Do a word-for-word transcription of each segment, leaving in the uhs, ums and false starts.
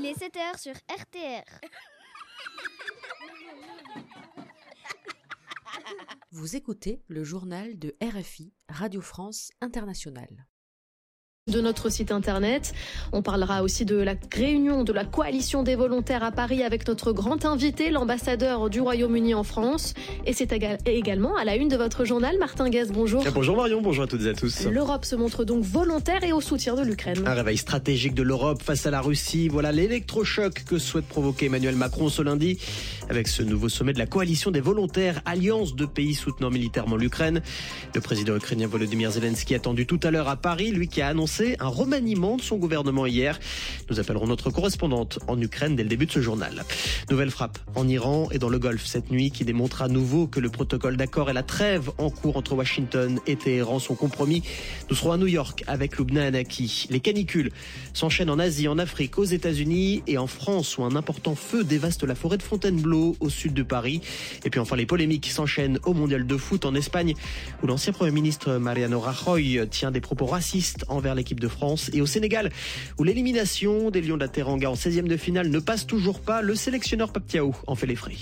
Il est sept heures sur R T R. Vous écoutez le journal de R F I, Radio France Internationale. De notre site internet. On parlera aussi de la réunion de la coalition des volontaires à Paris avec notre grand invité, l'ambassadeur du Royaume-Uni en France. Et c'est également à la une de votre journal. Martin Guez, bonjour. Bonjour Marion, bonjour à toutes et à tous. L'Europe se montre donc volontaire et au soutien de l'Ukraine. Un réveil stratégique de l'Europe face à la Russie. Voilà l'électrochoc que souhaite provoquer Emmanuel Macron ce lundi avec ce nouveau sommet de la coalition des volontaires, alliance de pays soutenant militairement l'Ukraine. Le président ukrainien Volodymyr Zelensky attendu tout à l'heure à Paris, lui qui a annoncé un remaniement de son gouvernement hier. Nous appellerons notre correspondante en Ukraine dès le début de ce journal. Nouvelle frappe en Iran et dans le Golfe cette nuit qui démontre à nouveau que le protocole d'accord et la trêve en cours entre Washington et Téhéran sont compromis. Nous serons à New York avec Lubna Hanaki. Les canicules s'enchaînent en Asie, en Afrique, aux États-Unis et en France où un important feu dévaste la forêt de Fontainebleau au sud de Paris. Et puis enfin les polémiques s'enchaînent au mondial de foot en Espagne où l'ancien Premier ministre Mariano Rajoy tient des propos racistes envers les l'équipe de France, et au Sénégal où l'élimination des Lions de la Teranga en seizième de finale ne passe toujours pas, le sélectionneur Pape Thiaw en fait les frais.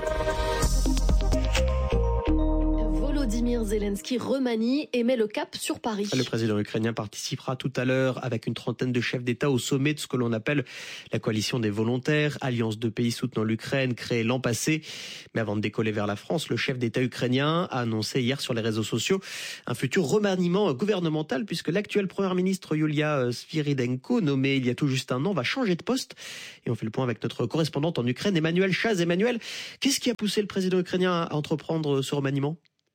Volodymyr Zelensky remanie et met le cap sur Paris. Le président ukrainien participera tout à l'heure avec une trentaine de chefs d'État au sommet de ce que l'on appelle la coalition des volontaires, alliance de pays soutenant l'Ukraine créée l'an passé. Mais avant de décoller vers la France, le chef d'État ukrainien a annoncé hier sur les réseaux sociaux un futur remaniement gouvernemental puisque l'actuelle première ministre Yulia Sviridenko, nommée il y a tout juste un an, va changer de poste. Et on fait le point avec notre correspondante en Ukraine, Emmanuel Chaz. Emmanuel, qu'est-ce qui a poussé le président ukrainien à entreprendre ce remaniement ?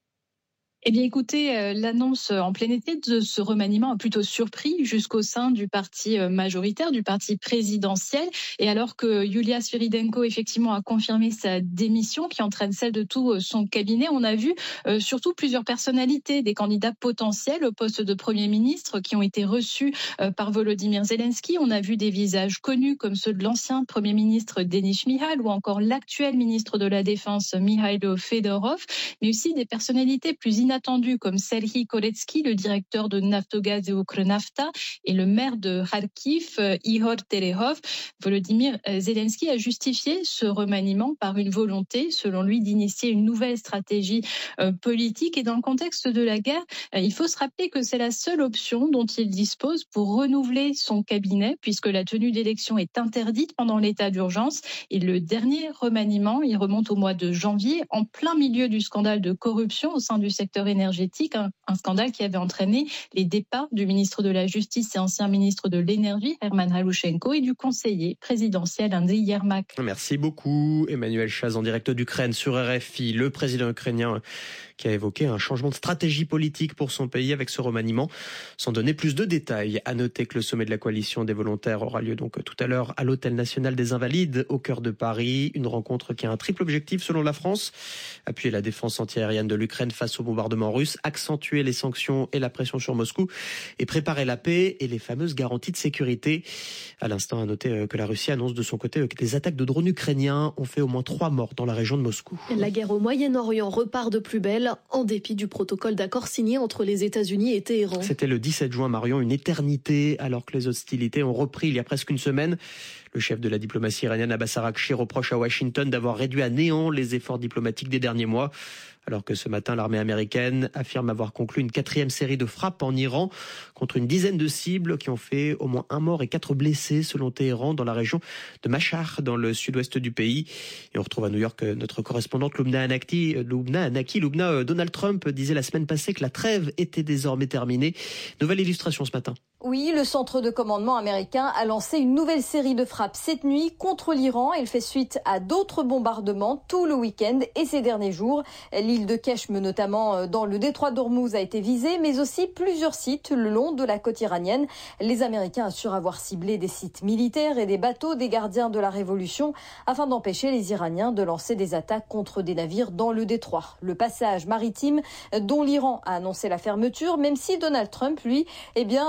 Eh bien, écoutez, euh, l'annonce en plein été de ce remaniement a plutôt surpris jusqu'au sein du parti majoritaire, du parti présidentiel. Et alors que Yulia Sviridenko, effectivement, a confirmé sa démission, qui entraîne celle de tout son cabinet, on a vu euh, surtout plusieurs personnalités, des candidats potentiels au poste de Premier ministre qui ont été reçus euh, par Volodymyr Zelensky. On a vu des visages connus comme ceux de l'ancien Premier ministre Denis Shmyhal ou encore l'actuel ministre de la Défense Mikhailo Fedorov, mais aussi des personnalités plus inattendues attendu comme Serhiy Koletsky, le directeur de Naftogaz et Ukrenafta, et le maire de Kharkiv, Ihor Terehov. Volodymyr Zelensky a justifié ce remaniement par une volonté, selon lui, d'initier une nouvelle stratégie euh, politique. Et dans le contexte de la guerre, euh, il faut se rappeler que c'est la seule option dont il dispose pour renouveler son cabinet, puisque la tenue d'élections est interdite pendant l'état d'urgence. Et le dernier remaniement, il remonte au mois de janvier, en plein milieu du scandale de corruption au sein du secteur énergétique, un, un scandale qui avait entraîné les départs du ministre de la Justice et ancien ministre de l'Énergie, Herman Halushenko, et du conseiller présidentiel Andriy Yermak. Merci beaucoup, Emmanuel Chaz, en direct d'Ukraine sur R F I. Le président ukrainien qui a évoqué un changement de stratégie politique pour son pays avec ce remaniement, sans donner plus de détails. À noter que le sommet de la coalition des volontaires aura lieu donc tout à l'heure à l'Hôtel National des Invalides, au cœur de Paris. Une rencontre qui a un triple objectif selon la France: appuyer la défense antiaérienne de l'Ukraine face au bombardement russe, accentuer les sanctions et la pression sur Moscou et préparer la paix et les fameuses garanties de sécurité. À l'instant, à noter que la Russie annonce de son côté que des attaques de drones ukrainiens ont fait au moins trois morts dans la région de Moscou. La guerre au Moyen-Orient repart de plus belle, en dépit du protocole d'accord signé entre les États-Unis et Téhéran. C'était le dix-sept juin, Marion, une éternité alors que les hostilités ont repris il y a presque une semaine. Le chef de la diplomatie iranienne Abbas Araghchi reproche à Washington d'avoir réduit à néant les efforts diplomatiques des derniers mois. Alors que ce matin, l'armée américaine affirme avoir conclu une quatrième série de frappes en Iran contre une dizaine de cibles qui ont fait au moins un mort et quatre blessés selon Téhéran dans la région de Mashhad, dans le sud-ouest du pays. Et on retrouve à New York notre correspondante Lubna Hanaki. Lubna Hanaki, Lubna, Donald Trump disait la semaine passée que la trêve était désormais terminée. Nouvelle illustration ce matin. Oui, le centre de commandement américain a lancé une nouvelle série de frappes cette nuit contre l'Iran. Elle fait suite à d'autres bombardements tout le week-end et ces derniers jours. L'île de Keshme, notamment dans le détroit d'Ormuz, a été visée, mais aussi plusieurs sites le long de la côte iranienne. Les Américains assurent avoir ciblé des sites militaires et des bateaux des gardiens de la Révolution afin d'empêcher les Iraniens de lancer des attaques contre des navires dans le détroit. Le passage maritime dont l'Iran a annoncé la fermeture, même si Donald Trump, lui, eh bien, continue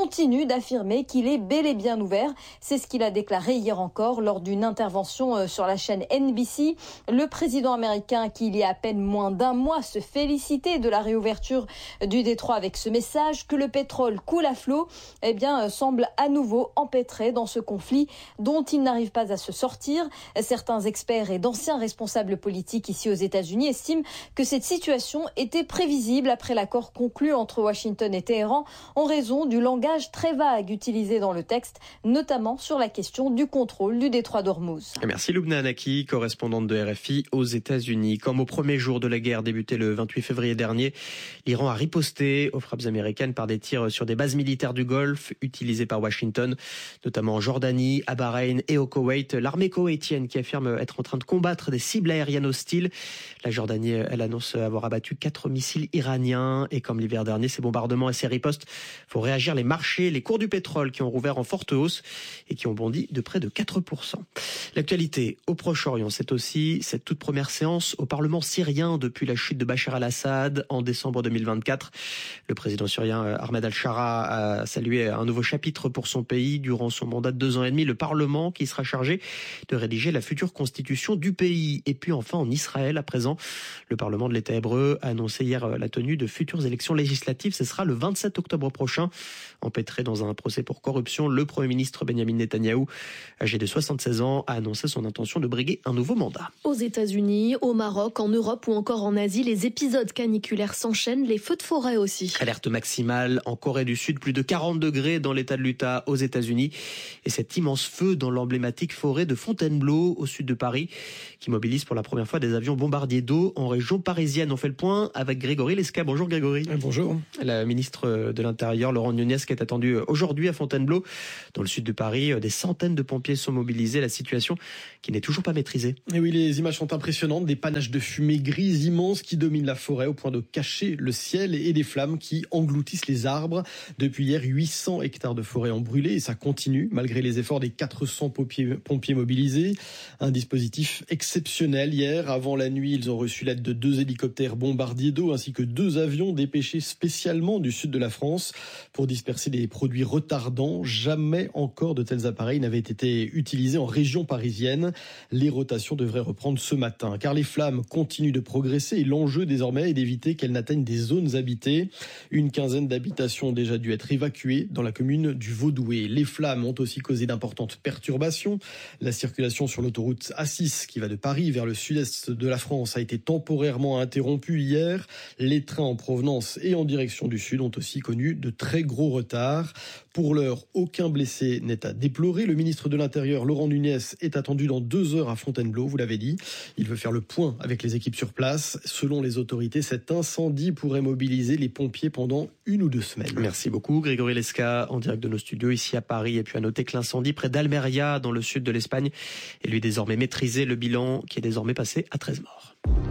continue d'affirmer qu'il est bel et bien ouvert. C'est ce qu'il a déclaré hier encore lors d'une intervention sur la chaîne N B C. Le président américain, qui il y a à peine moins d'un mois se félicitait de la réouverture du détroit avec ce message que le pétrole coule à flot, eh bien, semble à nouveau empêtré dans ce conflit dont il n'arrive pas à se sortir. Certains experts et d'anciens responsables politiques ici aux États-Unis estiment que cette situation était prévisible après l'accord conclu entre Washington et Téhéran en raison du langage très vague utilisé dans le texte, notamment sur la question du contrôle du détroit d'Ormuz. Merci Lubna Anaki, correspondante de R F I aux États-Unis. Comme au premier jour de la guerre débuté le vingt-huit février dernier, l'Iran a riposté aux frappes américaines par des tirs sur des bases militaires du Golfe utilisées par Washington, notamment en Jordanie, à Bahreïn et au Koweït. L'armée koweïtienne qui affirme être en train de combattre des cibles aériennes hostiles. La Jordanie, elle annonce avoir abattu quatre missiles iraniens. Et comme l'hiver dernier, ces bombardements et ces ripostes font réagir les marchés, les cours du pétrole qui ont rouvert en forte hausse et qui ont bondi de près de quatre pour cent. L'actualité au Proche-Orient, c'est aussi cette toute première séance au Parlement syrien depuis la chute de Bachar al-Assad en décembre deux mille vingt-quatre. Le président syrien Ahmed al-Shara a salué un nouveau chapitre pour son pays durant son mandat de deux ans et demi. Le Parlement qui sera chargé de rédiger la future constitution du pays. Et puis enfin en Israël, à présent, le Parlement de l'État hébreu a annoncé hier la tenue de futures élections législatives. Ce sera le vingt-sept octobre prochain. Empêtré dans un procès pour corruption, le Premier ministre Benjamin Netanyahou, âgé de soixante-seize ans, a annoncé son intention de briguer un nouveau mandat. Aux États-Unis, au Maroc, en Europe ou encore en Asie, les épisodes caniculaires s'enchaînent, les feux de forêt aussi. Alerte maximale en Corée du Sud, plus de quarante degrés dans l'état de l'Utah aux États-Unis. Et cet immense feu dans l'emblématique forêt de Fontainebleau au sud de Paris, qui mobilise pour la première fois des avions bombardiers d'eau en région parisienne. On fait le point avec Grégory Lesca. Bonjour Grégory. Bonjour. La ministre de l'Intérieur, Laurent Nunez, qui est attendue aujourd'hui à Fontainebleau, dans le sud de Paris. Des centaines de pompiers sont mobilisés. La situation qui n'est toujours pas maîtrisée. Et oui, les images sont impressionnantes. Des panaches de fumée grise immenses qui dominent la forêt au point de cacher le ciel et des flammes qui engloutissent les arbres. Depuis hier, huit cents hectares de forêt ont brûlé et ça continue malgré les efforts des quatre cents pompiers, pompiers mobilisés. Un dispositif exceptionnel. Hier, avant la nuit, ils ont reçu l'aide de deux hélicoptères bombardiers d'eau ainsi que deux avions dépêchés spécialement du sud de la France pour disperser des produits retardants. Jamais encore de tels appareils n'avaient été utilisés en région parisienne. Les rotations devraient reprendre ce matin car les flammes continuent de progresser et l'enjeu désormais est d'éviter qu'elles n'atteignent des zones habitées. Une quinzaine d'habitations ont déjà dû être évacuées dans la commune du Vaudoué. Les flammes ont aussi causé d'importantes perturbations. La circulation sur l'autoroute A six qui va de Paris vers le sud-est de la France a été temporairement interrompue hier. Les trains en provenance et en direction du sud ont aussi connu de très gros retards. Pour l'heure, aucun blessé n'est à déplorer. Le ministre de l'Intérieur, Laurent Nunez, est attendu dans deux heures à Fontainebleau, vous l'avez dit. Il veut faire le point avec les équipes sur place. Selon les autorités, cet incendie pourrait mobiliser les pompiers pendant une ou deux semaines. Merci beaucoup Grégory Lesca, en direct de nos studios ici à Paris. Et puis à noter que l'incendie près d'Almeria, dans le sud de l'Espagne, est lui désormais maîtrisé. Le bilan qui est désormais passé à treize morts.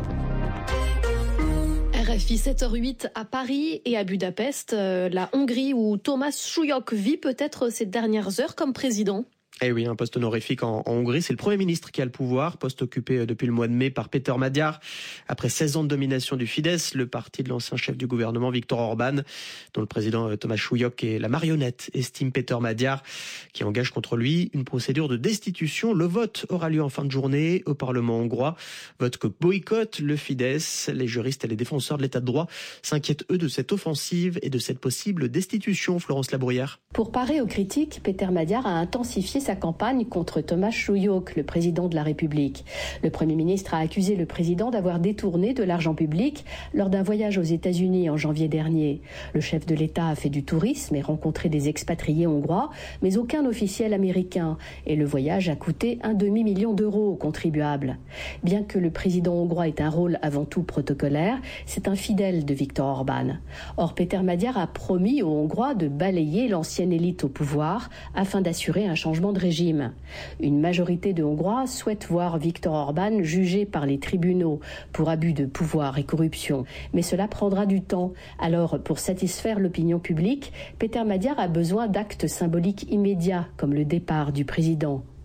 R F I sept heures huit à Paris et à Budapest, euh, la Hongrie où Thomas Suyok vit peut-être ces dernières heures comme président. Eh oui, un poste honorifique en, en Hongrie. C'est le Premier ministre qui a le pouvoir, poste occupé depuis le mois de mai par Péter Magyar. Après seize ans de domination du Fidesz, le parti de l'ancien chef du gouvernement Viktor Orban, dont le président Thomas Suyok est la marionnette, estime Péter Magyar, qui engage contre lui une procédure de destitution. Le vote aura lieu en fin de journée au Parlement hongrois. Vote que boycotte le Fidesz. Les juristes et les défenseurs de l'état de droit s'inquiètent, eux, de cette offensive et de cette possible destitution. Florence Labruyère. Pour parer aux critiques, Péter Magyar a intensifié sa campagne contre Thomas Suyok, le président de la République. Le Premier ministre a accusé le président d'avoir détourné de l'argent public lors d'un voyage aux États-Unis en janvier dernier. Le chef de l'État a fait du tourisme et rencontré des expatriés hongrois, mais aucun officiel américain. Et le voyage a coûté un demi-million d'euros aux contribuables. Bien que le président hongrois ait un rôle avant tout protocolaire, c'est un fidèle de Viktor Orban. Or, Péter Magyar a promis aux Hongrois de balayer l'ancienne élite au pouvoir afin d'assurer un changement de régime. Une majorité de Hongrois souhaite voir Viktor Orban jugé par les tribunaux pour abus de pouvoir et corruption. Mais cela prendra du temps. Alors, pour satisfaire l'opinion publique, Péter Magyar a besoin d'actes symboliques immédiats, comme le départ du président.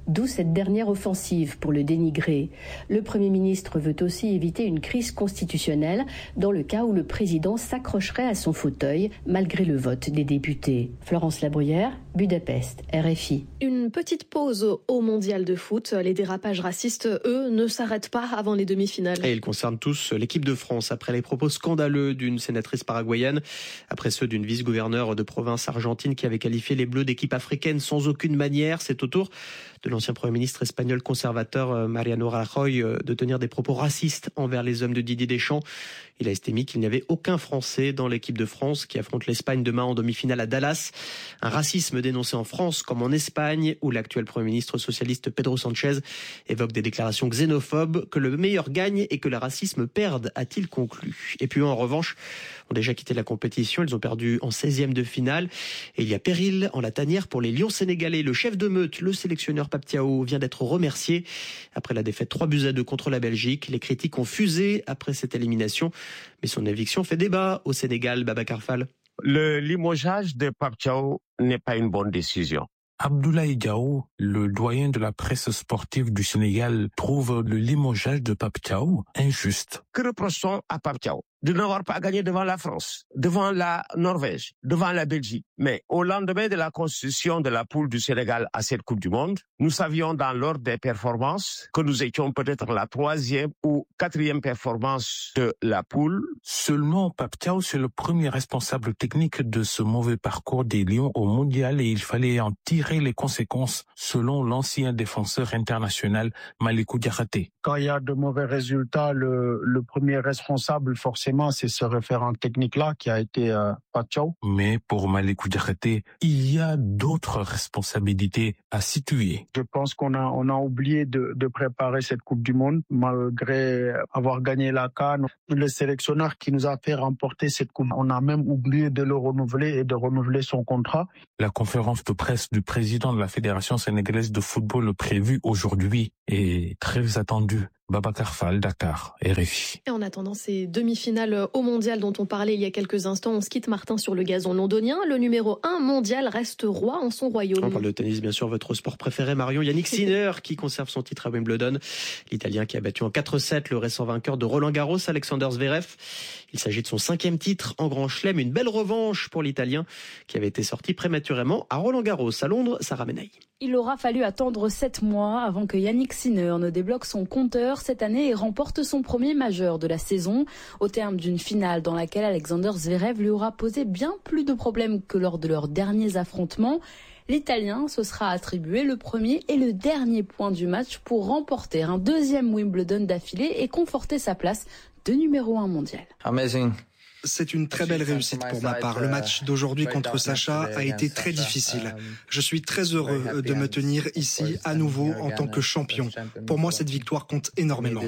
d'où cette dernière offensive pour le dénigrer. Le Premier ministre veut aussi éviter une crise constitutionnelle dans le cas où le président s'accrocherait à son fauteuil malgré le vote des députés. Florence Labruyère, Budapest, R F I. Une petite pause au mondial de foot. Les dérapages racistes, eux, ne s'arrêtent pas avant les demi-finales. Et ils concernent tous l'équipe de France après les propos scandaleux d'une sénatrice paraguayenne, après ceux d'une vice-gouverneure de province argentine qui avait qualifié les Bleus d'équipe africaine sans aucune manière. C'est au tour de l'ancien Premier ministre espagnol conservateur Mariano Rajoy de tenir des propos racistes envers les hommes de Didier Deschamps. Il a estimé qu'il n'y avait aucun Français dans l'équipe de France qui affronte l'Espagne demain en demi-finale à Dallas. Un racisme dénoncé en France comme en Espagne, où l'actuel Premier ministre socialiste Pedro Sanchez évoque des déclarations xénophobes, que le meilleur gagne et que le racisme perde, a-t-il conclu. Et puis en revanche, ont déjà quitté la compétition, ils ont perdu en seizième de finale. Et il y a péril en la tanière pour les Lions sénégalais. Le chef de meute, le sélectionneur Pape Thiaw, vient d'être remercié. Après la défaite trois buts à deux contre la Belgique, les critiques ont fusé après cette élimination. Mais son éviction fait débat au Sénégal, Babacar Fall. Le limogeage de Pape Thiaw n'est pas une bonne décision. Abdoulaye Diaw, le doyen de la presse sportive du Sénégal, trouve le limogeage de Pape Thiaw injuste. Que reprochons à Pape Thiaw? De n'avoir pas gagné devant la France, devant la Norvège, devant la Belgique. Mais au lendemain de la constitution de la poule du Sénégal à cette Coupe du Monde, nous savions dans l'ordre des performances que nous étions peut-être la troisième ou quatrième performance de la poule. Seulement, Pape Thiaw, c'est le premier responsable technique de ce mauvais parcours des Lions au mondial et il fallait en tirer les conséquences, selon l'ancien défenseur international Malikou Diakhaté. Quand il y a de mauvais résultats, le, le premier responsable, forcément, c'est ce référent technique-là qui a été euh, Pape Thiaw. Mais pour Malikou Diakhaté, il y a d'autres responsabilités à situer. Je pense qu'on a, on a oublié de, de préparer cette Coupe du Monde, malgré avoir gagné la CAN. Le sélectionneur qui nous a fait remporter cette Coupe, on a même oublié de le renouveler et de renouveler son contrat. La conférence de presse du président de la Fédération sénégalaise de football prévue aujourd'hui est très attendue. Babacar Fall, Dakar, R F I. Et en attendant ces demi-finales au mondial dont on parlait il y a quelques instants, on se quitte Martin sur le gazon londonien. Le numéro un mondial reste roi en son royaume. On parle de tennis, bien sûr, votre sport préféré, Marion. Yannick Sinner qui conserve son titre à Wimbledon. L'Italien qui a battu en quatre sept le récent vainqueur de Roland Garros, Alexander Zverev. Il s'agit de son cinquième titre en Grand Chelem. Une belle revanche pour l'Italien qui avait été sorti prématurément à Roland Garros. À Londres, Sarah Menaille. Il aura fallu attendre sept mois avant que Yannick Sinner ne débloque son compteur cette année et remporte son premier majeur de la saison, au terme d'une finale dans laquelle Alexander Zverev lui aura posé bien plus de problèmes que lors de leurs derniers affrontements. L'Italien se sera attribué le premier et le dernier point du match pour remporter un deuxième Wimbledon d'affilée et conforter sa place de numéro un mondial. Amazing. C'est une très belle réussite pour ma part. Le match d'aujourd'hui contre Sacha a été très difficile. Je suis très heureux de me tenir ici à nouveau en tant que champion. Pour moi, cette victoire compte énormément.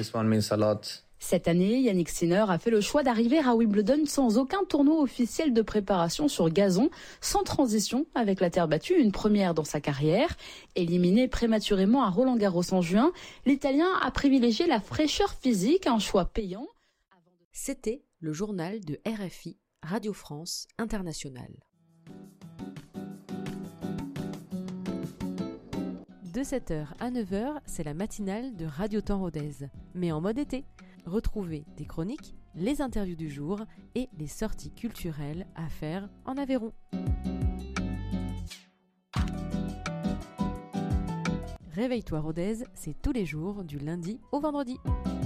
Cette année, Yannick Sinner a fait le choix d'arriver à Wimbledon sans aucun tournoi officiel de préparation sur gazon, sans transition avec la terre battue, une première dans sa carrière. Éliminé prématurément à Roland-Garros en juin, l'Italien a privilégié la fraîcheur physique, un choix payant. C'était le journal de R F I, Radio France Internationale. De sept heures à neuf heures, c'est la matinale de Radio Temps Rodez, mais en mode été. Retrouvez des chroniques, les interviews du jour et les sorties culturelles à faire en Aveyron. Réveille-toi Rodez, c'est tous les jours du lundi au vendredi.